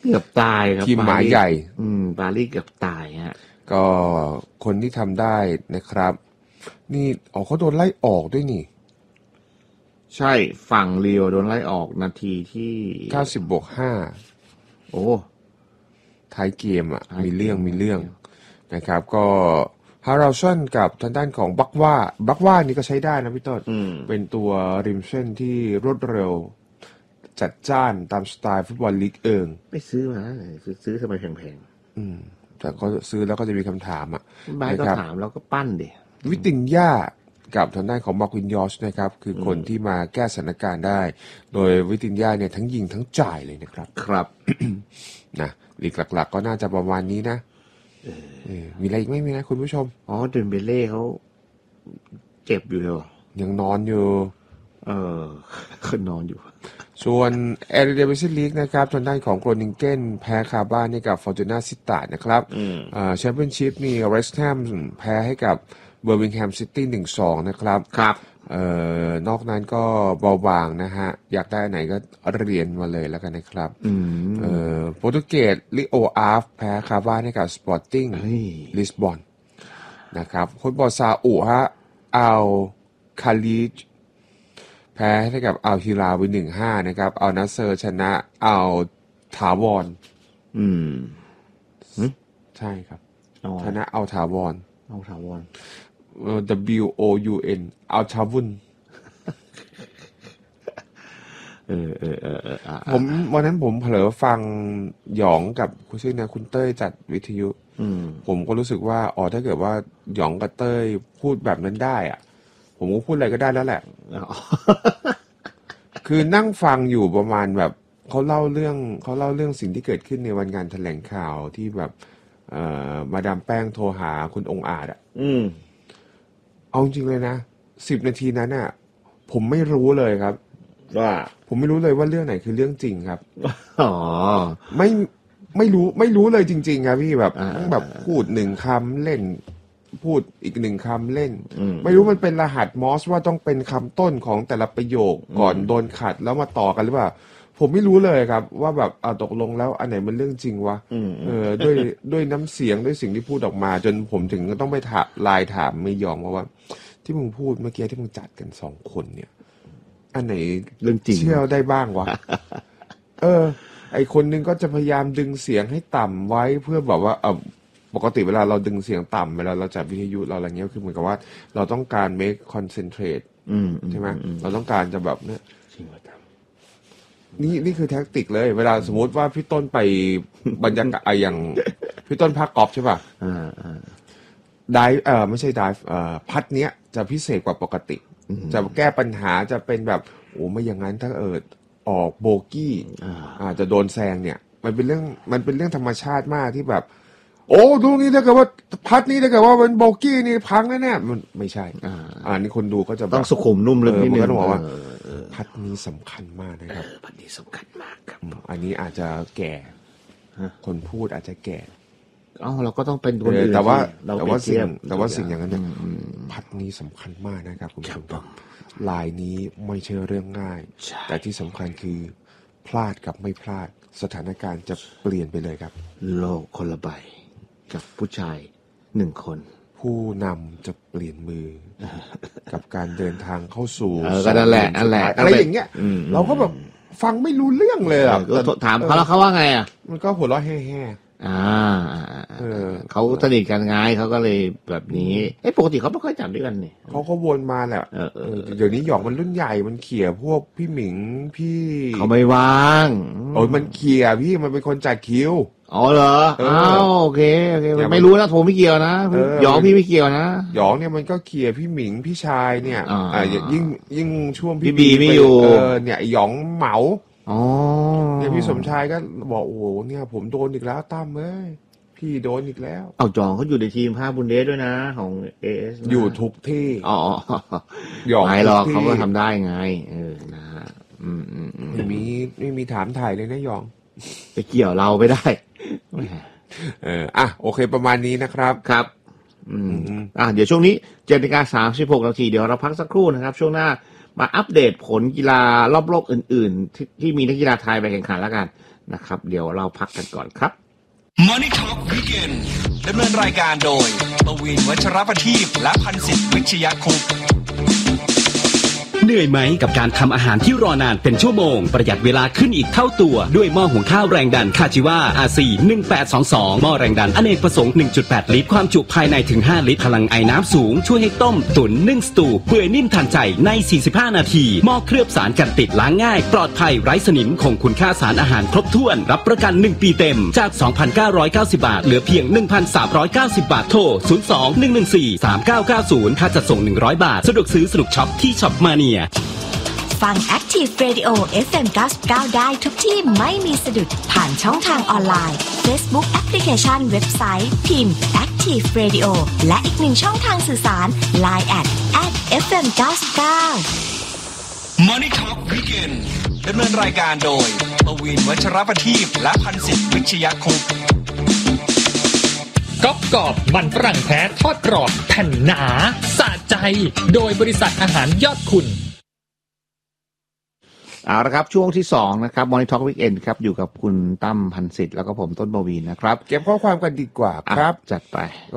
เกือบตายครับทีมหมาใหญ่ปารีสเกือบตายฮะก็คนที่ทำได้นะครับนี่เขาโดนไล่ออกด้วยนี่ใช่ฝั่งเรียวโดนไล่ออกนาทีที่ 90+5 โอ้ท้ายเกมมีเรื่องนะครับก็ฮาราลสันกับทางด้านของบักว่านี่ก็ใช้ได้นะพี่ต้นเป็นตัวริมเส้นที่รวดเร็วจัดจ้านตามสไตล์ฟุตบอลลีกไม่ซื้อมาซื้อทำไมแพงแต่ก็ซื้อแล้วก็จะมีคำถามบายก็ถามแล้วก็ปั้นดิวิตินญากับทางด้านของมาร์ควินยอชนะครับคือคนที่มาแก้สถานการณ์ได้โดยวิตินญาเนี่ยทั้งยิงทั้งจ่ายเลยนะครับครับนะลีกหลักๆก็น่าจะประมาณนี้นะมีอะไรอีกไหมนะคุณผู้ชมเดมเบเล่เขาเจ็บอยู่เหรอยังนอนอยู่เขานอนอยู่ส่วนแอร์เดวิสลีกนะครับทางด้านของโกรนิงเกนแพ้คาบ้านให้กับฟอร์จูน่าซิตานะครับแชมเปี้ยนชิพนี่เวสต์แฮมแพ้ให้กับเบอร์มิงแฮมซิตี้ 1-2 นะครับนอกนั้นก็เบาบางนะฮะอยากได้ไหนก็เรียนมาเลยแล้วกันนะครับโปรตุเกสลิโออาร์ฟแพ้คาบ้านให้กับสปอร์ติ้งลิสบอนนะครับฟุตบอลซาอุฮะอัลคาลีจแพ้ให้กับอัลฮิลาลไป 1-5 นะครับอัลนัสเซอร์ชนะอัลถาวรใช่ครับชนะอัลถาวรWOUN อัลทาวุนผมวันนั้นผมเผลอฟังหยองกับคุณชื่อนะคุณเต้ยจัดวิทยุผมก็รู้สึกว่าถ้าเกิดว่าหยองกับเต้ยพูดแบบนั้นได้ผมก็พูดอะไรก็ได้แล้วแหละ คือนั่งฟังอยู่ประมาณแบบเขาเล่าเรื่องสิ่งที่เกิดขึ้นในวันงานแถลงข่าวที่แบบมาดามแป้งโทรหาคุณองค์อาจเอาจริงเลยนะ10 นาทีนั้นผมไม่รู้เลยครับว่าผมไม่รู้เลยว่าเรื่องไหนคือเรื่องจริงครับไม่รู้เลยจริงๆครับพี่แบบแบบพูด1 คำเล่นพูดอีก1 คำเล่นไม่รู้มันเป็นรหัสมอสว่าต้องเป็นคำต้นของแต่ละประโยคก่อนโดนขัดแล้วมาต่อกันหรือเปล่าผมไม่รู้เลยครับว่าแบบตกลงแล้วอันไหนมันเรื่องจริงวะด้วยน้ำเสียงด้วยสิ่งที่พูดออกมาจนผมถึงก็ต้องไปไลน์ถามไม่ยอมว่าที่มึงพูดเมื่อกี้ที่มึงจัดกัน2 คนเนี่ยอันไหนเรื่องจริงเชื่อได้บ้างวะไอคนนึงก็จะพยายามดึงเสียงให้ต่ำไว้เพื่อแบบว่าปกติเวลาเราดึงเสียงต่ำเวลาเราจัดวิทยุเราอะไรเงี้ยคือเหมือนกับว่าเราต้องการ make concentrate ใช่ไหมเราต้องการจะแบบเนี่ยนี่คือแท็กติกเลยเวลาสมมติว่าพี่ต้นไปบรรยากาศอย่างพี่ต้นพักกอล์ฟใช่ป่ะได้ไม่ใช่ได้พัดเนี้ยจะพิเศษกว่าปกติจะแก้ปัญหาจะเป็นแบบไม่อย่างนั้นถ้าออกโบกี้จะโดนแซงเนี่ยมันเป็นเรื่องธรรมชาติมากที่แบบดูนี่ถ้าเกิดว่าพัดนี้ถ้าเกิดว่าเป็นโบกี้นี่พังแน่ๆมันไม่ใช่นี่คนดูก็จะต้องสุขุมนุ่มลึกนิดนึงก็ต้องบอกว่าพัดนี้สำคัญมากนะครับพัดนี้สำคัญมากครับอันนี้อาจจะแก่คนพูดอาจจะแก่เราก็ต้องเป็นคนอื่นแต่ว่าสิ่งอย่างนั้นเนี่ยพัดนี้สำคัญมากนะครับคุณผู้ชมลายนี้ไม่ใช่เรื่องง่ายแต่ที่สำคัญคือพลาดกับไม่พลาดสถานการณ์จะเปลี่ยนไปเลยครับโลกคนละใบกับผู้ชาย1 คนผู้นำจะเปลี่ยนมือกับการเดินทางเข้าสู่ก็นั่นแหละอะไรอย่างเงี้ยเราก็แบบฟังไม่รู้เรื่องเลยถามเขาแล้วเขาว่าไงมันก็หัวเราะแห่เขาสนิทกันไงเขาก็เลยแบบนี้ปกติเขาไม่ค่อยจับด้วยกันนี่เขาวนมาแหละเดี๋ยวนี้หยอกมันรุ่นใหญ่มันเขี่ยพวกพี่หมิงพี่เขาไม่ว่างมันเขี่ยพี่มันเป็นคนจัดคิวเหรอโอเคไม่รู้นะโทรไม่เกี่ยวนะหยองพี่ไม่เกี่ยวนะหยองเนี่ยมันก็เขี่ยพี่หมิงพี่ชายเนี่ยยิ่งช่วงพี่บีไม่อยู่เนี่ยหยองเหมาเนี่ยพี่สมชายก็บอกเนี่ยผมโดนอีกแล้วตั้มพี่โดนอีกแล้วจองเขาอยู่ในทีมภาคบุนเดสด้วยนะของ AS อยู่ทุกที่หยองไม่หรอกเขาก็ทำได้ไงนะฮะไม่มีถามถ่ายเลยนะหยองไปเกี่ยวเราไม่ได้โอเคประมาณนี้นะครับครับเดี๋ยวช่วงนี้ 7:36 นาทีเดี๋ยวเราพักสักครู่นะครับช่วงหน้ามาอัปเดตผลกีฬารอบโลกอื่นๆที่มีนักกีฬาไทยไปแข่งขันแล้วกันนะครับเดี๋ยวเราพักกันก่อนครับ Money Talk Weekend ดำเนินรายการโดยปวีณ วัชรประทีปและพันศิษฐ์วิชยคุปต์เหนื่อยไหมกับการทำอาหารที่รอนานเป็นชั่วโมงประหยัดเวลาขึ้นอีกเท่าตัวด้วยหม้อหุงข้าวแรงดันคาจิวา RC 1822หม้อแรงดันอเนกประสงค์ 1.8 ลิตรความจุภายในถึง5ลิตรพลังไอน้ำสูงช่วยให้ต้มตุ๋นนึ่งสตูเปื่อยนิ่มทันใจใน45นาทีหม้อเคลือบสารกันติดล้างง่ายปลอดภัยไร้สนิมคงคุณค่าสารอาหารครบถ้วนรับประกัน1ปีเต็มจาก 2,990 บาทเหลือเพียง 1,390 บาทโทร 02-114-3990 ค่าจัดส่ง100 บาทสะดวกซื้อสนุกช็อปที่ช็อปมาเนียฟัง Active Radio FM 99 ได้ทุกที่ไม่มีสะดุดผ่านช่องทางออนไลน์ Facebook Application เว็บไซต์พิมพ์ Active Radio และอีกหนึ่งช่องทางสื่อสาร Line @FM 99 Money Talk Weekend ดำเนินรายการโดยปวีณ วัชรประทีปและพันศิษฐ์วิชยคุปต์ก๊อบกรอบมันฝรั่งแท้ทอดกรอบแผ่นหนาสะใจโดยบริษัทอาหารยอดคุณเอาละครับช่วงที่2นะครับ Money Talk Weekend ครับอยู่กับคุณตั้มพันศิษฐ์แล้วก็ผมต้นปวีณนะครับเก็บข้อความกันดีกว่าครับจัดไปก็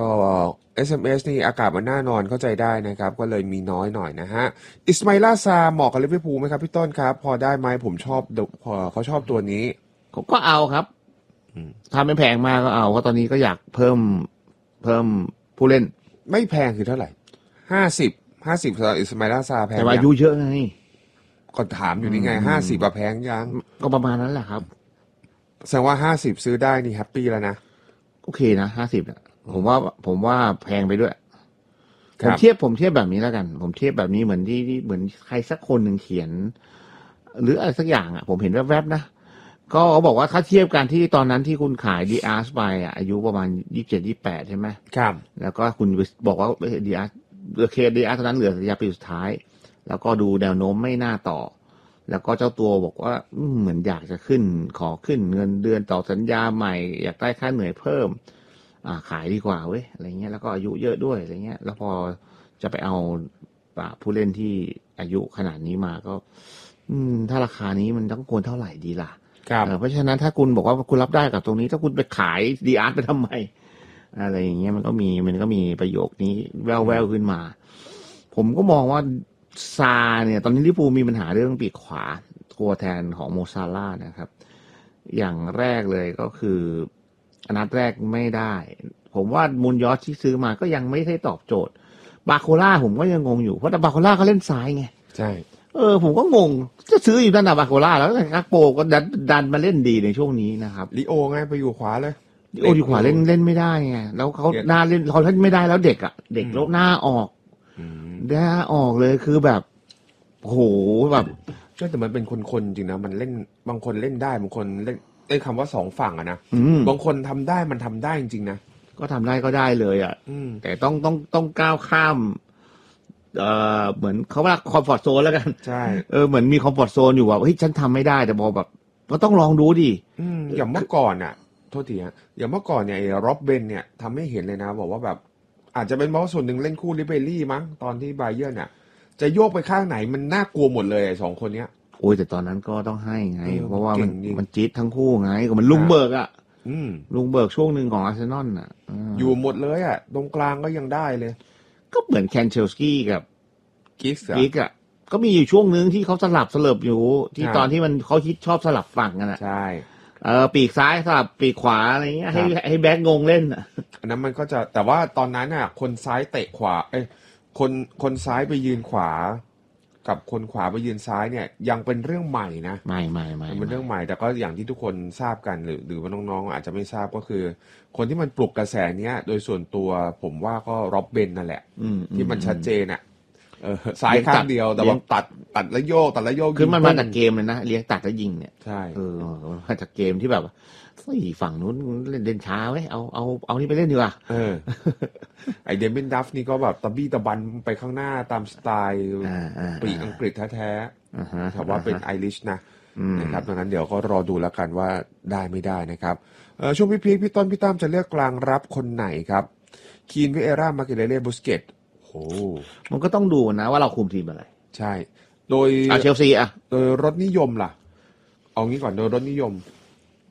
SMS นี่อากาศมันน่านอนเข้าใจได้นะครับก็เลยมีน้อยหน่อยนะฮะอิสมาอิล ซาเหมาะกับลิเวอร์พูลไหมครับพี่ต้นครับพอได้ไหมผมชอบเขาชอบตัวนี้ก็เอาครับถ้าไม่แพงมากก็เอาเพราะตอนนี้ก็อยากเพิ่มผู้เล่นไม่แพงคือเท่าไหร่50สำหรับอิสมาอิล ซาแพงแต่ว่าอายุเยอะไงก็ถามอยู่นี่ไง50แพงยังก็ประมาณนั้นแหละครับแสดงว่า50ซื้อได้นี่แฮปปี้แล้วนะโอเคนะ50น่ะผมว่าแพงไปด้วยผมเทียบแบบนี้แล้วกันผมเทียบแบบนี้เหมือนที่เหมือนใครสักคนหนึ่งเขียนหรืออะไรสักอย่างอ่ะผมเห็นแวบๆนะก็เขาบอกว่าถ้าเทียบกันที่ตอนนั้นที่คุณขายดีอาร์สไปอ่ะอายุประมาณ27-28ใช่ไหมครับแล้วก็คุณบอกว่าดีอาร์เหลือเคดีอาร์ตอนนั้นเหลือระยะปีสุดท้ายแล้วก็ดูแนวโน้มไม่น่าต่อแล้วก็เจ้าตัวบอกว่าเหมือนอยากจะขอขึ้นเงินเดือนต่อสัญญาใหม่อยากได้ค่าเหนื่อยเพิ่มขายดีกว่าเว้ยอะไรเงี้ยแล้วก็อายุเยอะด้วยอะไรเงี้ยแล้วพอจะไปเอาผู้เล่นที่อายุขนาดนี้มาก็ถ้าราคานี้มันต้องควรเท่าไหร่ดีล่ะเพราะฉะนั้นถ้าคุณบอกว่าคุณรับได้กับตรงนี้ถ้าคุณไปขายดีอาร์ตไปทำไมอะไรอย่างเงี้ยมันก็มีประโยคนี้แว่วๆขึ้นมาผมก็มองว่าซาเนี่ยตอนนี้ลิเวอร์พูลมีปัญหาเรื่องปีกขวาตัวแทนของโมซาลาห์นะครับอย่างแรกเลยก็คือนัดแรกไม่ได้ผมว่ามูนยอสที่ซื้อมาก็ยังไม่ได้ตอบโจทย์บาโคล่าผมก็ยังงงอยู่เพราะบาโคล่าเขาเล่นซ้ายไงใช่ผมก็งงจะซื้ออยู่ด้านบาโคล่าแล้วกักโปก็ดันมาเล่นดีในช่วงนี้นะครับลิโอไงไปอยู่ขวาเลยลิโออยู่ขวาเล่นไม่ได้ไงแล้วเขาหน้าเล่นเขาเล่นไม่ได้แล้วเด็กลบหน้าออกเลยคือแบบโหแบบใช่แต่มันเป็นคนจริงนะมันเล่นบางคนเล่นได้บางคนเล่นไอ้คำว่า2ฝั่งอะนะบางคนทำได้มันทำได้จริงๆนะก็ทำได้ก็ได้เลยอ่ะแต่ต้องก้าวข้ามเหมือนเขาว่าคอมฟอร์ตโซนแล้วกันใช่เหมือนมีคอมฟอร์ตโซนอยู่ว่าเฮ้ยฉันทำไม่ได้แต่พอแบบก็ต้องลองดูดิอย่างเมื่อก่อนอ่ะโทษทีฮะอย่างเมื่อก่อนเนี่ยร็อบเบนเนี่ยทำให้เห็นเลยนะบอกว่าแบบอาจจะเป็นเพราะส่วนหนึ่งเล่นคู่ลิเบรี่มั้งตอนที่ไบเยิร์นเนี่ยจะโยกไปข้างไหนมันน่ากลัวหมดเลยไอ้2คนเนี้ยโอ้ยแต่ตอนนั้นก็ต้องให้ไงเพราะว่ามันจี๊ดทั้งคู่ไงก็มันลุงเบิร์กอ่ะลุงเบิร์กช่วงหนึ่งของอาร์เซนอลอ่ะอยู่หมดเลยอ่ะตรงกลางก็ยังได้เลยก็เหมือนแคนเชลสกี้กับกิกอ่ะก็มีอยู่ช่วงนึงที่เขาสลับอยู่ที่ตอนที่มันเขาคิดชอบสลับฝั่งกันอ่ะใช่ปีกซ้ายสลับปีกขวาอะไรเงี้ยให้แบ็คงงเล่นอ่ะอันนั้นมันก็จะแต่ว่าตอนนั้นอ่ะคนซ้ายเตะขวาคนซ้ายไปยืนขวากับคนขวาไปยืนซ้ายเนี่ยยังเป็นเรื่องใหม่นะไม่เป็นเรื่องใหม่แต่ก็อย่างที่ทุกคนทราบกันหรือว่าน้องๆอาจจะไม่ทราบก็คือคนที่มันปลุกกระแสเนี้ยโดยส่วนตัวผมว่าก็ร็อบเบนนั่นแหละที่มันชัดเจนอ่ะซ้ายข้างเดียวแต่ว่าตัดแล้วโยกคือมันมาจากเกมเลยนะเลี้ยงตัดแล้วยิงเนี่ยใช่มาจากเกมที่แบบฝั่งนู้นเล่นช้าไว้เอานี่ไปเล่นดีกว่าไอเดมินดัฟนี่ก็แบบตะบี้ตะบันไปข้างหน้าตามสไตล์ปีอังกฤษแท้ๆแต่ว่าเป็นไอริชนะครับดังนั้นเดี๋ยวก็รอดูแล้วกันว่าได้ไม่ได้นะครับช่วงพี่ต้นพี่ตั้มจะเลือกกลางรับคนไหนครับคีนวิเอร่ามาเกเรเล่บุสเกตโอ้มันก็ต้องดูนะว่าเราคุมทีมอะไรใช่โดยเชลซีโดยรสนิยมล่ะเอางี้ก่อนโดยรสนิยม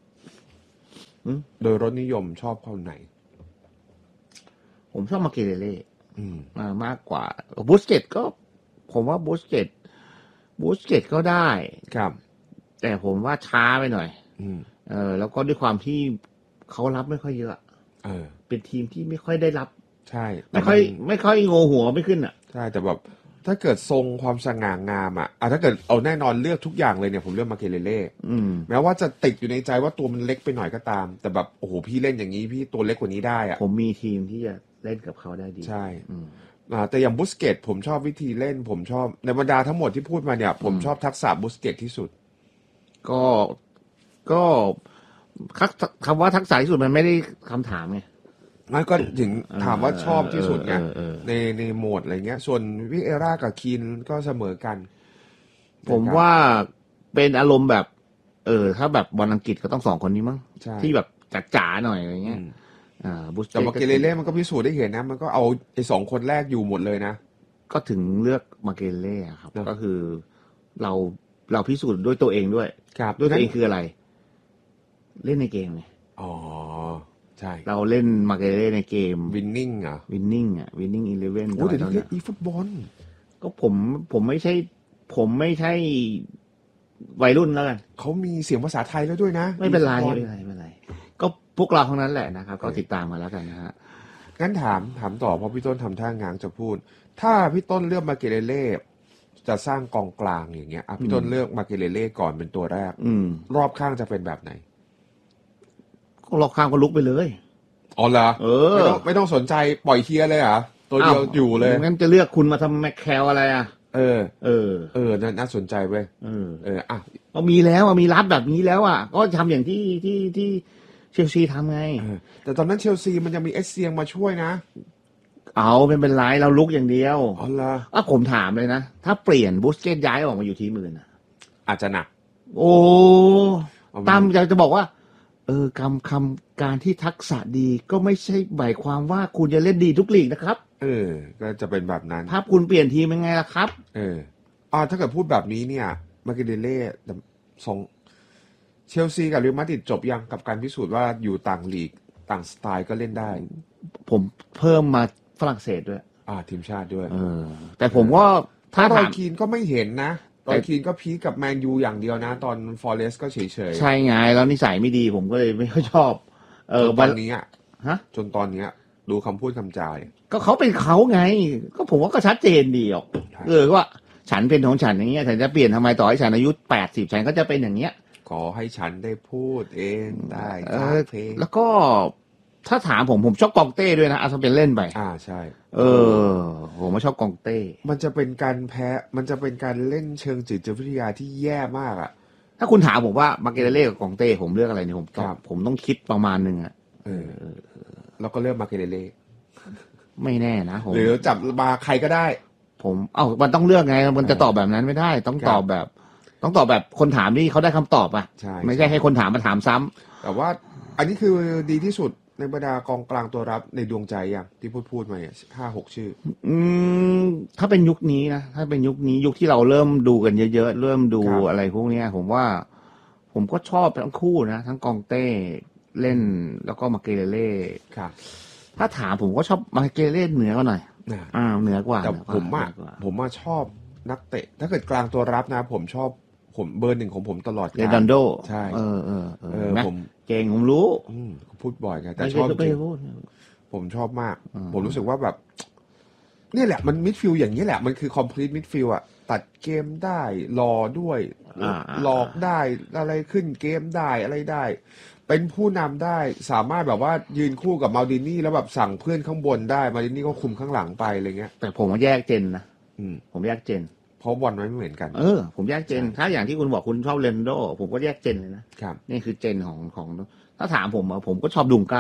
โดยรสนิยมชอบคนไหนผมชอบมาเกเรเล่มากกว่าบูสเกตก็ผมว่าบูสเกตก็ได้ครับแต่ผมว่าช้าไปหน่อยแล้วก็ด้วยความที่เขารับไม่ค่อยเยอะเป็นทีมที่ไม่ค่อยได้รับใช่ไม่ค่อยโงหัวไม่ขึ้นอ่ะใช่แต่แบบถ้าเกิดทรงความสง่างามถ้าเกิดเอาแน่นอนเลือกทุกอย่างเลยเนี่ยผมเลือกมาเกเรเล่แม้ว่าจะติดอยู่ในใจว่าตัวมันเล็กไปหน่อยก็ตามแต่แบบโอ้โหพี่เล่นอย่างนี้พี่ตัวเล็กกว่านี้ได้ผมมีทีมที่จะเล่นกับเขาได้ดีใช่แต่อย่างบูสเกตผมชอบวิธีเล่นผมชอบในบรรดาทั้งหมดที่พูดมาเนี่ยผมชอบทักษะบูสเกตที่สุดก็คำว่าทักษะที่สุดมันไม่ได้คำถามไงมันก็ถึงถามว่าชอบที่สุดไงในโหมดอะไรเงี้ยส่วนวิเอร่ากับคีนก็เสมอกันผมว่าเป็นอารมณ์แบบถ้าแบบบอลอังกฤษก็ต้อง2คนนี้มั้งที่แบบจ๋าๆหน่อยอะไรเงี้ยแต่มาเกเรเล่มันก็พิสูจน์ได้เห็นนะมันก็เอาไอ้2คนแรกอยู่หมดเลยนะก็ถึงเลือกมาเกเรเล่ครับก็คือเราพิสูจน์ด้วยตัวเองด้วยด้วยตัวเองคืออะไรเล่นในเกมไงอ๋อใช่เราเล่นมาเกเรเล่ในเกมวินนิ่งวินนิ่ง11 โอ้แต่นี่อีฟุตบอลก็ผมไม่ใช่วัยรุ่นแล้วกันเขามีเสียงภาษาไทยแล้วด้วยนะไม่เป็นไรก็พวกเราทั้งนั้นแหละนะครับก็ติดตามมาแล้วกันนะฮะงั้นถามต่อเพราะพี่ต้นทำท่างานจะพูดถ้าพี่ต้นเลือกมาเกเรเล่จะสร้างกองกลางอย่างเงี้ยพี่ต้นเลือกมาเกเรเล่ก่อนเป็นตัวแรกรอบข้างจะเป็นแบบไหนรอบข้างก็ลุกไปเลยอ๋อเหรอไม่ต้องสนใจปล่อยเคียร์เลยเหรอตัวเดียวอยู่เลยงั้นจะเลือกคุณมาทำแมคแคลอะไรน่าสนใจเว้ยก็มีแล้วมีรับแบบนี้แล้วก็ทำอย่างที่เชลซีทำไงแต่ตอนนั้นเชลซีมันจะมีเอสเซียงมาช่วยนะไม่เป็นไรเราลุกอย่างเดียวอ๋อเหรอผมถามเลยนะถ้าเปลี่ยนบูสเกตย้ายออกมาอยู่ทีมอื่นอาจจะหนักตามอยากจะบอกว่าการที่ทักษะดีก็ไม่ใช่หมายความว่าคุณจะเล่นดีทุกลีกนะครับก็จะเป็นแบบนั้นถ้าคุณเปลี่ยนทีมเป็นไงล่ะครับถ้าเกิดพูดแบบนี้เนี่ยมาเกเรเล่เชลซีกับเรอัลมาดริดจบยังกับการพิสูจน์ว่าอยู่ต่างลีกต่างสไตล์ก็เล่นได้ผมเพิ่มมาฝรั่งเศสด้วยทีมชาติด้วยแต่ผมว่าถ้ารอยคีนก็ไม่เห็นนะรอยคีนก็พีกับแมนยูอย่างเดียวนะตอนฟอเรสต์ก็เฉยๆใช่ไงแล้วนิสัยไม่ดีผมก็เลยไม่ค่อยชอบตอนนี้จนตอนนี้ดูคำพูดคำจาก็เขาเป็นเขาไงก็ผมว่าก็ชัดเจนดีออกว่าฉันเป็นของฉันอย่างเงี้ยฉันจะเปลี่ยนทำไมต่อให้ฉันอายุ80ฉันก็จะเป็นอย่างเงี้ยขอให้ฉันได้พูดเองได้เพลงแล้วก็ถ้าถามผมชอบกองเต้ด้วยนะเป็นเล่นไปใช่ผมไม่ชอบกองเต้มันจะเป็นการแพ้มันจะเป็นการเล่นเชิงจิตวิทยาที่แย่มากถ้าคุณถามผมว่ามาเกเรเล่กับกองเต้ผมเลือกอะไรเนี่ยผมต้องคิดประมาณนึงแล้วก็เลือกมาเกเรเล่ไม่แน่นะหรือจับมาใครก็ได้ผมมันต้องเลือกไงมันจะตอบแบบนั้นไม่ได้ต้องตอบแบบคนถามที่เขาได้คำตอบไม่ใช่ให้คนถามมาถามซ้ำแต่ว่าอันนี้คือดีที่สุดในบรรดากองกลางตัวรับในดวงใจอย่างที่พูดมา5-6 ชื่อถ้าเป็นยุคนี้นะถ้าเป็นยุคนี้ยุคที่เราเริ่มดูกันเยอะๆเริ่มดูอะไรพวกนี้ผมว่าผมก็ชอบทั้งคู่นะทั้งกองเต้เล่นแล้วก็มาเกเรเล่ถ้าถามผมก็ชอบมาเกเรเล่เหนือกว่าหน่อยเหนือกว่าแต่ผมชอบนักเตะถ้าเกิดกลางตัวรับนะผมชอบเบอร์ 1ของผมตลอดเรดันโดใช่ผมเก่งผมรู้พูดบ่อยไงแต่ชอบจริงผมชอบมากผมรู้สึกว่าแบบนี่แหละมันมิดฟิลด์อย่างนี้แหละมันคือคอมพลีทมิดฟิลด์ตัดเกมได้รอด้วยหลอกได้อะไรขึ้นเกมได้อะไรได้เป็นผู้นำได้สามารถแบบว่ายืนคู่กับมาลดินี่แล้วแบบสั่งเพื่อนข้างบนได้มาลดินี่ก็คุมข้างหลังไปอะไรเงี้ยแต่ผมแยกเจนนะผมแยกเจนเพราะบอลไม่เหมือนกันผมแยกเจนถ้าอย่างที่คุณบอกคุณชอบเรนโดผมก็แยกเจนเลยนะครับนี่คือเจนของถ้าถามผมก็ชอบดุงก้า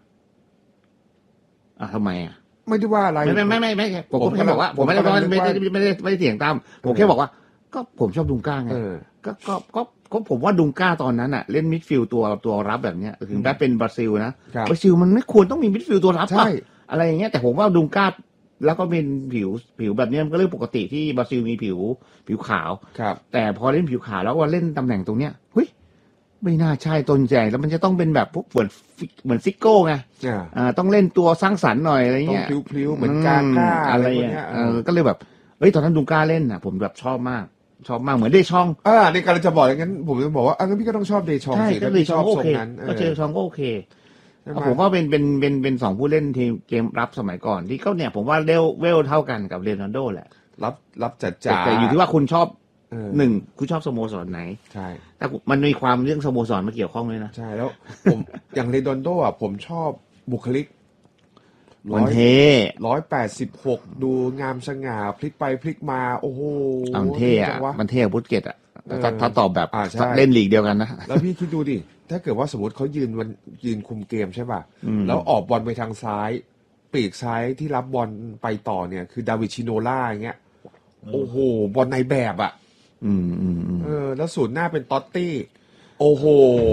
ทำไมไม่ได้ว่าอะไรไม่ผมแค่บอกว่าผมไม่ได้เถียงตามผมแค่บอกว่าก็ผมชอบดุงก้าไงก็ผมว่าดุงก้าตอนนั้นเล่นมิดฟิลด์ตัวรับแบบเนี้ยถึงแม้เป็นบราซิลนะบราซิลมันไม่ควรต้องมีมิดฟิลด์ตัวรับอะไรอย่างเงี้ยแต่ผมว่าดุงก้าแล้วก็เป็นผิวแบบนี้มันก็เรื่องปกติที่บราซิลมีผิวขาวแต่พอเล่นผิวขาวแล้วว่าเล่นตำแหน่งตรงเนี้ยไม่น่าใช่ต้นแจงแล้วมันจะต้องเป็นแบบพวกเหมือนฟิกโก้ไงต้องเล่นตัวสร้างสรรค์หน่อยอะไรเงี้ยต้องพลิ้วๆเหมือนกาก้าอะไรเงี้ยก็เลยแบบตอนนั้นดุงก้าเล่นน่ะผมแบบชอบมากเหมือนเดชองในการจะบอกอย่างนั้นผมจะบอกว่างั้นพี่ก็ต้องชอบเดชองใช่ก็เดชองโอเคก็เดชองก็โอเคผมว่าเป็นสองผู้เล่นทีมเกมรับสมัยก่อนที่เขาเนี่ยผมว่าเวลเท่ากันกับเรนัลโดแหละรับจัดจ้าแต่อยู่ที่ว่าคุณชอบหนึ่งคุณชอบสโมสรไหนใช่แต่มันมีความเรื่องสโมสรมาเกี่ยวข้องด้วยนะใช่แล้วผมอย่างเรนัลโดผมชอบบุคลิกมันเท่ 186ดูงามสง่าพลิกไปพลิกมาโอ้โหมันเท่อะมันเท่บุสเกตอะถ้าตอบแบบเล่นลีกเดียวกันนะแล้วพี่คิดดูดิถ้าเกิดว่าสมมติเขายืนคุมเกมใช่ป่ะแล้วออกบอลไปทางซ้ายปีกซ้ายที่รับบอลไปต่อเนี่ยคือดาวิดชิโนล่าอย่างเงี้ยโอ้โหบอลในแบบอ่ะแล้วศูนย์หน้าเป็นต๊อตตี้โอ้โห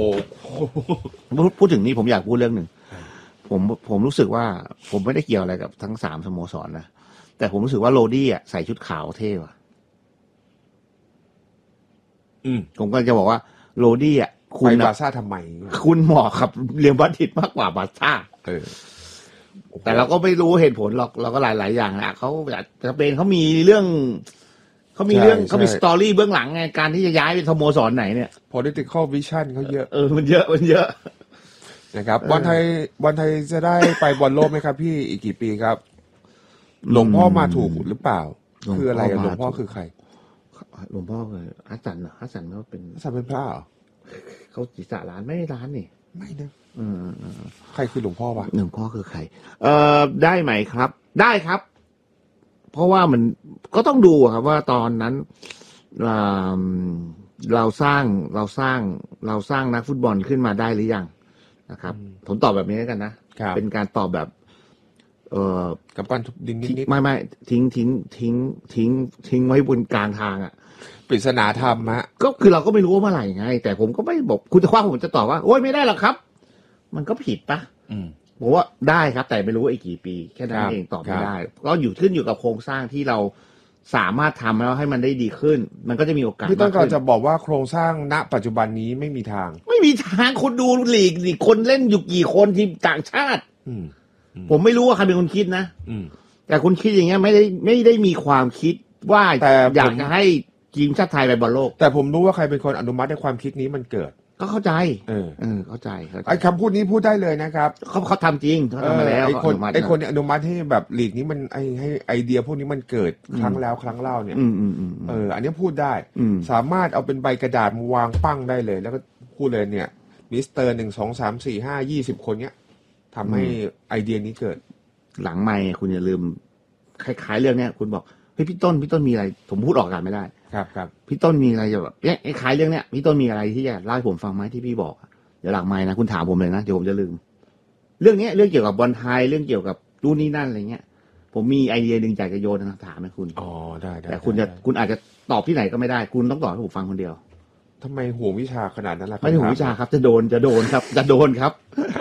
พูดถึงนี่ผมอยากพูดเรื่องหนึ่งผมรู้สึกว่าผมไม่ได้เกี่ยวอะไรกับทั้ง3สโมสรนะแต่ผมรู้สึกว่าโรดี้อ่ะใส่ชุดขาวเท่ว่ะผมก็จะบอกว่าโรดี้อ่ะคุณบาร์ซ่าทำไมคุณเหมาะกับเรียลมาดริดมากกว่าบาร์ซ่าแต่เราก็ไม่รู้เหตุผลหรอกเราก็หลายอย่างนะเขาอยากจะเป็นเขามีเรื่องเขามีสตอรี่เบื้องหลังไงการที่จะย้ายไปสโมสรไหนเนี่ย political vision เขาเยอะมันเยอะนะครับบอลไทยจะได้ไปบอลโลกไหมครับพี่อีกกี่ปีครับหลวงพ่อมาถูกหรือเปล่าคืออะไรหลวงพ่อคือใครหลวงพ่อคือฮัสสันเหรอฮัสสันเขาเป็นฮัสสันเป็นพระเหรอเขาศีรษะล้านไม่ล้านนี่ไม่นะใครคือหลวงพ่อวะหลวงพ่อคือใครได้ไหมครับได้ครับเพราะว่ามันก็ต้องดูครับว่าตอนนั้นเราสร้างนักฟุตบอลขึ้นมาได้หรือยังนะครับผมตอบแบบนี้กันนะเป็นการตอบแบบกับปั้นทุบดินนิดไม่ทิ้งไว้บนกลางทางอ่ะปริศนาธรรมฮะก็คือเราก็ไม่รู้ว่าเมื่อไหร่ไงแต่ผมก็ไม่บอกคุณจะว่าผมจะตอบว่าโอ๊ยไม่ได้หรอกครับมันก็ผิดปะผมว่าได้ครับแต่ไม่รู้ว่าอีกกี่ปีแค่นั้นเองตอบไม่ได้ก็ขึ้นอยู่กับโครงสร้างที่เราสามารถทำแล้วให้มันได้ดีขึ้นมันก็จะมีโอกาสพี่ต้นก็จะบอกว่าโครงสร้างณปัจจุบันนี้ไม่มีทางคุณดูลีกคนเล่นอยู่กี่คนทีมต่างชาติผมไม่รู้ว่าใครเป็นคนคิดนะแต่คุณคิดอย่างเงี้ยไม่ได้มีความคิดว่าอยากจะให้ทีมชาติไทยไปบอลโลกแต่ผมรู้ว่าใครเป็นคนอนุมัติในความคิดนี้มันเกิดก็เข้าใจเข้าใจไอ้คำพูดนี้พูดได้เลยนะครับเขาทำจริงเขาทำมาแล้วไอ้คนอนุมัติให้แบบลีกนี้มันให้ไอเดียพวกนี้มันเกิดครั้งแล้วครั้งเล่าเนี่ยอันนี้พูดได้สามารถเอาเป็นใบกระดาษมาวางปั้งได้เลยแล้วก็พูดเลยเนี่ยมิสเตอร์1 2 3 4 5 20คนเนี้ยทำให้ไอเดียนี้เกิดหลังไมค์คุณอย่าลืมคล้ายๆเรื่องเนี้ยคุณบอกเฮ้ยพี่ต้นมีอะไรผมพูดออกอากาศไม่ได้ครับพี่ต้นมีอะไรจะแบบเนี่ยคล้ายเรื่องเนี้ยพี่ต้นมีอะไรที่จะเล่าให้ผมฟังไหมที่พี่บอกเดี๋ยวหลังไมค์นะคุณถามผมเลยนะเดี๋ยวผมจะลืมเรื่องเรื่องเกี่ยวกับบอลไทยเรื่องเกี่ยวกับนู่นนี่นั่นอะไรเงี้ยผมมีไอเดียนึงอยากจะโยนนะถามให้คุณได้แต่คุณอาจจะตอบที่ไหนก็ไม่ได้คุณต้องตอบให้ผมฟังคนเดียวทำไมห่วงวิชาขนาดนั้นล่ะไม่ห่วงวิชาครับจะโดนครับจะโดนครับ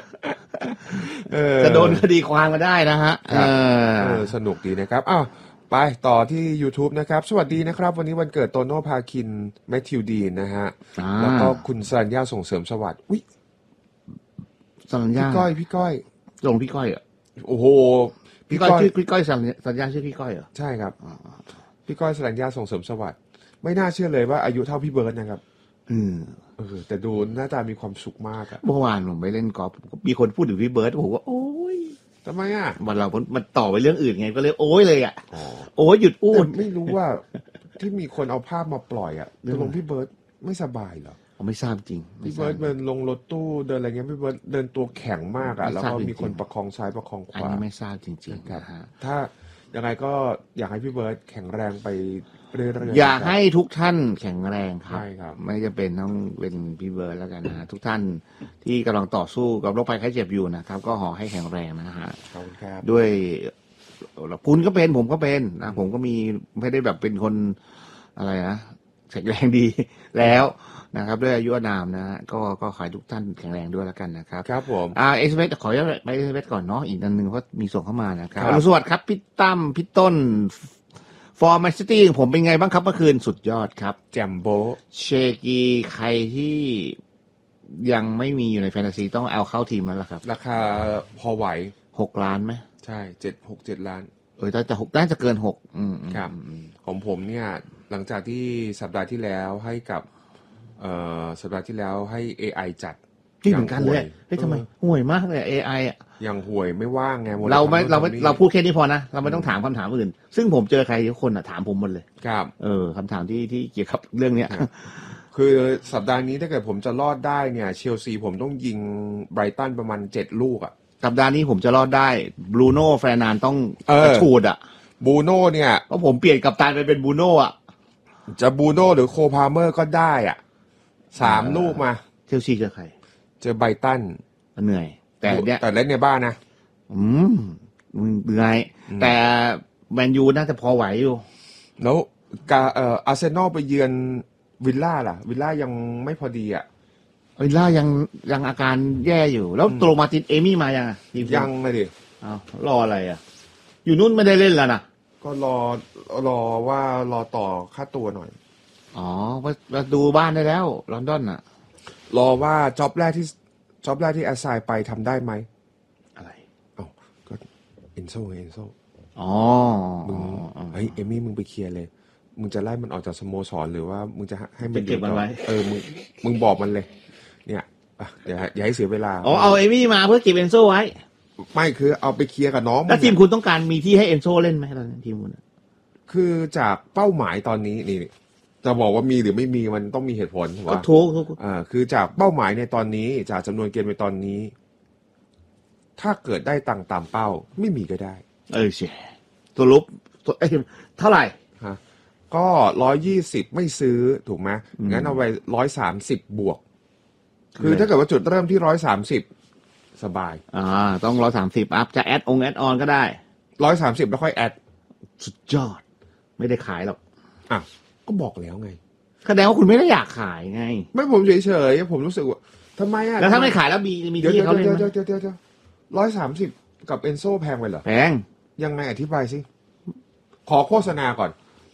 จะโดนคดีความมาได้นะฮะสนุกดีนะครับอ้าวไปต่อที่ YouTube นะครับสวัสดีนะครับวันนี้วันเกิดโตโน่พาคินแมทธิวดีนนะฮะแล้วก็คุณสรัญญาส่งเสริมสวัสดิ์อุ๊ยสรัญญาพี่ก้อยลงพี่ก้อยอ่ะโอ้โหพี่ก้อยชื่อพี่ก้อยสรัญญาชื่อพี่ก้อยเหรอใช่ครับพี่ก้อยสรัญญาส่งเสริมสวัสดิ์ไม่น่าเชื่อเลยว่าอายุเท่าพี่เบิร์ดนะครับแต่ดูหน้าตามีความสุขมากอะเมื่อวานผมไปเล่นกอล์ฟมีคนพูดถึงพี่เบิร์ดผมว่าโอ๊ยทำไมอ่ะมันต่อไปเรื่องอื่นไงก็เลยโอ๊ยเลยอ่ะโอ๊ยหยุดอู้ไม่รู้ว่าที่มีคนเอาภาพมาปล่อยอ่ะลงพี่เบิร์ดไม่สบายเหรอผมไม่ทราบจริงพี่เบิร์ดเดินลงรถตู้เดินอะไรเงี้ยพี่เบิร์ดเดินตัวแข็งมากอ่ะแล้วก็มีคนประคองซ้ายประคองขวาอันนี้ไม่ทราบจริงๆครับถ้ายังไงก็อยากให้พี่เบิร์ดแข็งแรงไปเรื่อยๆอยากให้ทุกท่านแข็งแรงครับไม่จะเป็นต้องเป็นพี่เบิร์ดแล้วกันนะทุกท่านที่กำลังต่อสู้กับโรคภัยไข้เจ็บอยู่นะครับก็ขอให้แข็งแรงนะฮะด้วยคุณก็เป็นผมก็เป็นนะผมก็มีไม่ได้แบบเป็นคนอะไรนะแข็งแรงดีแล้วนะครับด้วยอายุอานามนะฮะก็ขอให้ทุกท่านแข็งแรงด้วยแล้วกันนะครับครับผมเอสเวสขอไปเอสเวสก่อนเนาะอีกอันนึงเพราะมีส่งเข้ามานะครับสวัสดีครับพี่ตั้มพี่ต้นฟอร์แมนซิตี้ของผมเป็นไงบ้างครับเมื่อคืนสุดยอดครับแจมโบเชกีใครที่ยังไม่มีอยู่ในแฟนตาซีต้องเอาเข้าทีมแล้วล่ะครับราคาพอไหว 6 ล้านไหมใช่7 ล้านน่าจะเกิน6 ครับของผมเนี่ยหลังจากที่สัปดาห์ที่แล้วให้กับสัปดาห์ที่แล้วให้ AI จัดที่เหมือนกันเลยเฮ้ยทำไมห่วยมากเลย AI อ่ะอย่างห่วยไม่ว่างไงเราพูดแค่นี้พอนะเราไม่ต้องถามคำถามอื่นซึ่งผมเจอใครทุกคนถามผมหมดเลยครับคำถามที่เกี่ยวกับเรื่องเนี้ยคือสัปดาห์นี้ถ้าเกิดผมจะรอดได้เนี่ยเชลซีผมต้องยิงไบรตันประมาณ7 ลูกอ่ะสัปดาห์นี้ผมจะรอดได้บรูโน่แฟร์นานต้องกระชูดอ่ะบรูโน่เนี่ยเพราะผมเปลี่ยนกัปตันไปเป็นบรูโน่อ่ะจะบรูโน่หรือโคพาเมอร์ก็ได้อ่ะ3 ลูกมาเชลซีเจอใครเจอไบรตันเหนื่อยแต่เล่นในบ้านนะเหนื่อยแต่แมนยูน่าจะพอไหวอยู่แล้วอาร์เซนอลไปเยือนวิลล่าล่ะวิลล่ายังไม่พอดีอ่ะวิลล่ายังอาการแย่อยู่แล้วโตมาตินเอมี่มายังยังเลยดิอ้าวรออะไรอ่ะอยู่นู่นไม่ได้เล่นแล้วนะก็รอว่ารอต่อค่าตัวหน่อยมาดูบ้านได้แล้วลอนดอนอ่ะรอว่าจ็อบแรกที่แอสไซน์ไปทำได้ไหมอะไรก็เอนโซมึงเฮ้ยเอมี่มึงไปเคลียร์เลยมึงจะไล่มันออกจากสโมสรหรือว่ามึงจะให้มันเก็บมันไว้มึงบอกมันเลยเนี่ยอย่าให้เสียเวลาเอาเอมี่มาเพื่อเก็บเอนโซไว้ไม่คือเอาไปเคลียร์กับน้องแล้วทีมคุณต้องการมีที่ให้เอนโซเล่นไหมตอนนี้ทีมคุณคือจากเป้าหมายตอนนี้นี่จะบอกว่ามีหรือไม่มีมันต้องมีเหตุผลว่าถูกคือจากเป้าหมายในตอนนี้จากจำนวนเกมในตอนนี้ถ้าเกิดได้ตามเป้าไม่มีก็ได้ใช่ตัวลบเท่าไหร่ฮะก็120ไม่ซื้อถูกไหมงั้นเอาไว้130บวกคือถ้าเกิดว่าจุดเริ่มที่130สบายต้อง130อัพจะแอดออนก็ได้ 130แล้วค่อยแอดสุดยอดไม่ได้ขายหรอกก็บอกแล้วไงแสดงว่าคุณไม่ได้อยากขายไงไม่ผมเฉยๆผมรู้สึกว่าทำไมแล้วถ้าไม่ขายแล้วมีที่เขาเล่นเดี๋ยว130กับเอนโซแพงไปเหรอแพงยังไงอธิบายสิขอโฆษณาก่อน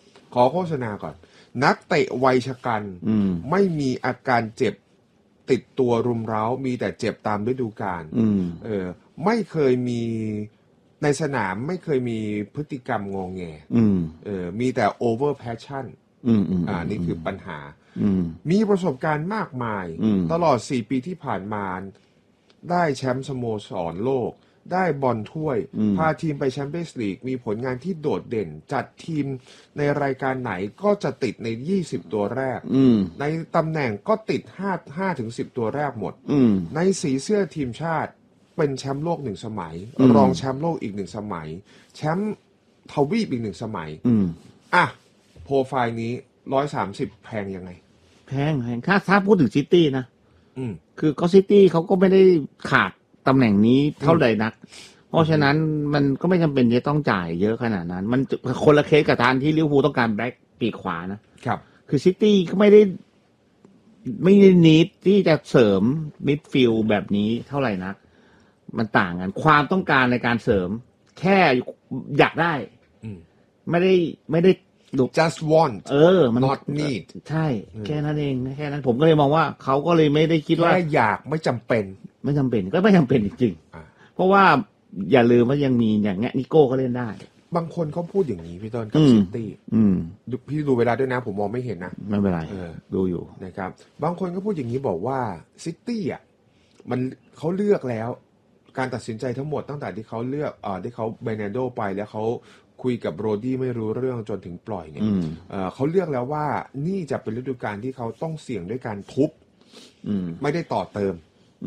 นักเตะวัยชะกันไม่มีอาการเจ็บติดตัวรุมเร้ามีแต่เจ็บตามฤดูกาลไม่เคยมีในสนามไม่เคยมีพฤติกรรมงงแงมีแต่ over passion นี่คือปัญหามีประสบการณ์มากมายตลอด4 ปีที่ผ่านมาได้แชมป์สโมสรโลกได้บอลถ้วยพาทีมไปแชมเปี้ยนส์ลีกมีผลงานที่โดดเด่นจัดทีมในรายการไหนก็จะติดใน20ตัวแรกในตำแหน่งก็ติด5ถึง10ตัวแรกหมดในสีเสื้อทีมชาติเป็นแชมป์โลก1 สมัยรองแชมป์โลกอีก1 สมัยแชมป์ทวีปอีก1 สมัยโปรไฟล์นี้130แพงยังไงแพงถ้าพูดถึงซิตี้นะคือก็ซิตี้เขาก็ไม่ได้ขาดตำแหน่งนี้เท่าใดนักเพราะฉะนั้นมันก็ไม่จำเป็นจะต้องจ่ายเยอะขนาดนั้นมันคนละเคสกับทางที่ลิเวอร์พูลต้องการแบ็คปีกขวานะครับคือซิตี้ก็ไม่ได้นิดที่จะเสริมมิดฟิลด์แบบนี้เท่าไหร่นักมันต่างกันความต้องการในการเสริมแค่อยากได้ไม่ได้ just want มัน not need ใช่แค่นั้นเองแค่นั้นผมก็เลยมองว่าเขาก็เลยไม่ได้คิดว่าแค่อยากไม่จำเป็นก็ไม่จำเป็นจริงๆเพราะว่าอย่าลืมว่ายังมีอย่างเงี้ยนิโก้ก็เล่นได้บางคนเขาพูดอย่างนี้พี่ต้นกับซิตี้พี่ดูเวลาด้วยนะผมมองไม่เห็นนะไม่เป็นไรดูอยู่นะครับบางคนก็พูดอย่างนี้บอกว่าซิตี้มันเขาเลือกแล้วการตัดสินใจทั้งหมดตั้งแต่ที่เขาเลือกที่เขาเบเนโดไปแล้วเขาคุยกับโรดี้ไม่รู้เรื่องจนถึงปล่อยเนี่ยเขาเลือกแล้วว่านี่จะเป็นฤดูกาลที่เขาต้องเสี่ยงด้วยการทุบไม่ได้ต่อเติม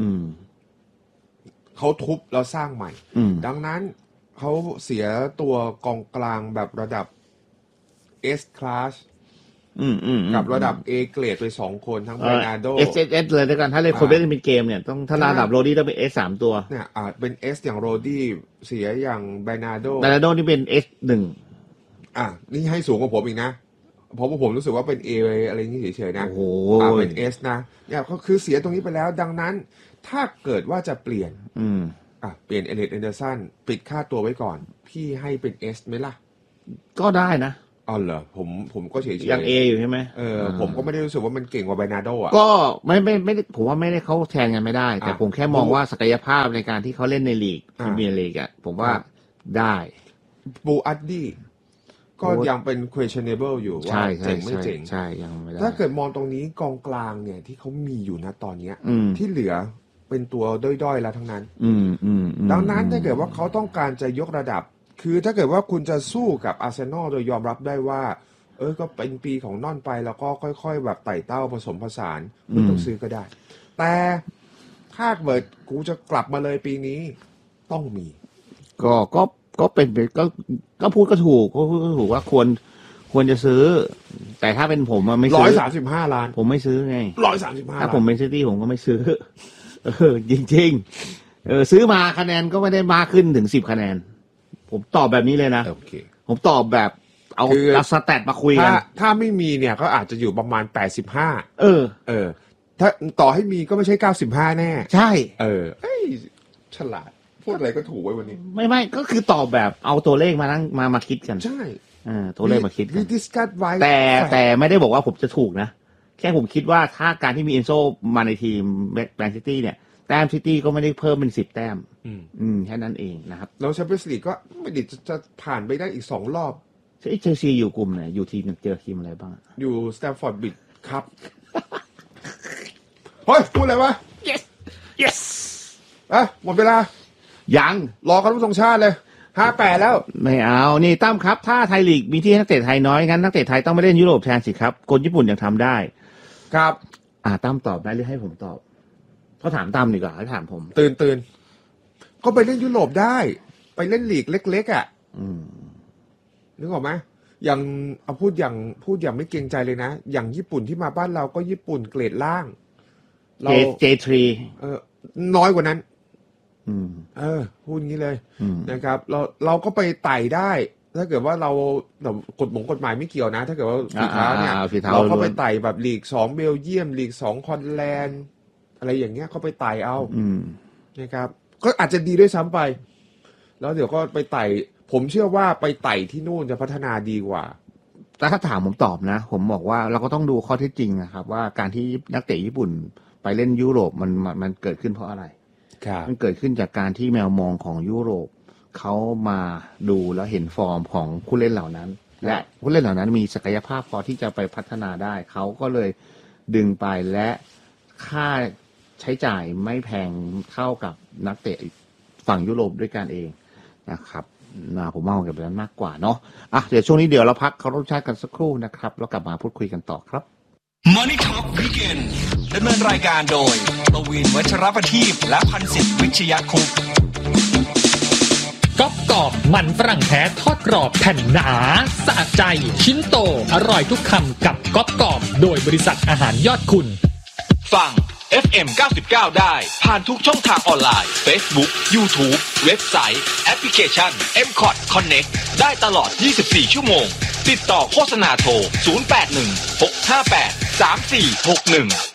เขาทุบแล้วสร้างใหม่ดังนั้นเขาเสียตัวกองกลางแบบระดับ S class กับระดับ A เกรดไป2 คนทั้งเบนาโด S เลยด้วยกันถ้าเล่นคนเล่นเป็นเกมเนี่ยต้องถ้าระดับโรดี้ต้องเป็น S 3 ตัวเนี่ยเป็น S อย่างโรดี้เสียอย่างเบนาโดนี่เป็น S 1 นี่ให้สูงกว่าผมอีกนะเพราะว่าผมรู้สึกว่าเป็น A อะไรนี่เฉยๆนะเป็น S นะเนี่ยก็คือเสียตรงนี้ไปแล้วดังนั้นถ้าเกิดว่าจะเปลี่ยนเปลี่ยนเอลิท แอนเดอร์สันปิดค่าตัวไว้ก่อนพี่ให้เป็น S ไหมล่ะก็ได้นะอ๋อเหรอผมก็เฉยๆยังเออยู่ใช่ไหมผมก็ไม่ได้รู้สึกว่ามันเก่งกว่าเบอร์นาร์โดอ่ะก็ไม่ได้ผมว่าไม่ได้เขาแทนกันไม่ได้แต่ผมแค่มองว่าศักยภาพในการที่เขาเล่นในลีกพรีเมียร์ลีกอ่ะผมว่าได้บูอัดดี้ก็ยังเป็น questionable อยู่ว่าเจ๋งไม่เจ๋งใช่ยังไม่ได้ถ้าเกิดมองตรงนี้กองกลางเนี่ยที่เขามีอยู่นะตอนนี้ที่เหลือเป็นตัวด้อยๆแล้วทั้งนั้นดังนั้นถ้าเกิดว่าเขาต้องการจะยกระดับคือถ้าเกิดว่าคุณจะสู้กับอาร์เซนอลโดยยอมรับได้ว่าก็เป็นปีของนอนไปแล้วก็ค่อยๆแบบไต่เต้าผสมผสานคุณต้องซื้อก็ได้แต่ถ้าเกิดกูจะกลับมาเลยปีนี้ต้องมีก็เป็นก็พูดก็ถูกว่าควรจะซื้อแต่ถ้าเป็นผมไม่ซื้อ 135 ล้านผมไม่ซื้อไง 135 ถ้าผมเป็นซิตี้ผมก็ไม่ซื้อจริงๆซื้อมาคะแนนก็ไม่ได้มากขึ้นถึง10 คะแนนผมตอบแบบนี้เลยนะผมตอบแบบเอาสแตทมาคุยกันถ้าไม่มีเนี่ยก็อาจจะอยู่ประมาณ85ถ้าต่อให้มีก็ไม่ใช่95แน่ใช่ฉลาดพูดอะไรก็ถูกไว้วันนี้ไม่ก็คือตอบแบบเอาตัวเลขมานั่งมาคิดกันใช่ตัวเลขมาคิดกันแต่ไม่ได้บอกว่าผมจะถูกนะแค่ผมคิดว่าถ้าการที่มีเอนโซมาในทีมแมนซิตี้เนี่ยแต้มซิตี้ก็ไม่ได้เพิ่มเป็น10 แต้มแค่นั้นเองนะครับแล้วแชมเปี้ยนส์ลีกก็ไม่ได้จะผ่านไปได้อีก2 รอบเชลซีอยู่กลุ่มไหนอยู่ทีมเจอทีมอะไรบ้างอยู่สแตมฟอร์ดบริดจ์ครับเฮ้ยพูดอะไรวะ yes หมดเวลายังรอกันทุกธงชาติเลย58แล้วไม่เอานี่ตั้มครับถ้าไทยลีกมีที่นักเตะไทยน้อยงั้นนักเตะไทยต้องไปเล่นยุโรปแทนสิครับคนญี่ปุ่นยังทำได้ครับตั้มตอบได้หรือให้ผมตอบเขาถามตั้มดีกว่าให้ถามผมตื่นก็ไปเล่นยุโรปได้ไปเล่นลีกเล็กๆนึกออกไหมอย่างพูดอย่างไม่เกรงใจเลยนะอย่างญี่ปุ่นที่มาบ้านเราก็ญี่ปุ่นเกรดล่างเรา J3 น้อยกว่านั้นพูดงี้เลยนะครับเราก็ไปไต่ได้ถ้าเกิดว่าเรากฎหมายไม่เกี่ยวนะถ้าเกิดว่าฝีเท้าเนี่ยเราก็ไปไต่แบบลีก2เบลเยียมลีก2คอนแลนด์อะไรอย่างเงี้ยก็ไปไต่เอานะครับก็อาจจะดีด้วยซ้ำไปแล้วเดี๋ยวก็ไปไต่ผมเชื่อว่าไปไต่ที่นู่นจะพัฒนาดีกว่าแต่ถ้าถามผมตอบนะผมบอกว่าเราก็ต้องดูข้อเท็จจริงนะครับว่าการที่นักเตะญี่ปุ่นไปเล่นยุโรปมันเกิดขึ้นเพราะอะไรมันเกิดขึ้นจากการที่แมวมองของยุโรปเขามาดูแล้วเห็นฟอร์มของผู้เล่นเหล่านั้นและผู้เล่นเหล่านั้นมีศักยภาพพอที่จะไปพัฒนาได้เขาก็เลยดึงไปและค่าใช้จ่ายไม่แพงเท่ากับนักเตะฝั่งยุโรปด้วยกันเองนะครับผมมองแบบนั้นมากกว่าเนาะเดี๋ยวช่วงนี้เดี๋ยวเราพักเคารพชาติกันสักครู่นะครับแล้วกลับมาพูดคุยกันต่อครับ Money Talk Weekend ดำเนินรายการโดยปวิน วัชรประทีปและพันศิษย์วิชยคุปก๊อบกรอบมันฝรั่งแท้ทอดกรอบแผ่นหนาสะใจชิ้นโตอร่อยทุกคำกับก๊อบกรอบโดยบริษัทอาหารยอดคุณฟัง FM 99 ได้ผ่านทุกช่องทางออนไลน์ Facebook YouTube เว็บไซต์แอปพลิเคชัน MCOT Connect ได้ตลอด24 ชั่วโมงติดต่อโฆษณาโทร 081 658 3461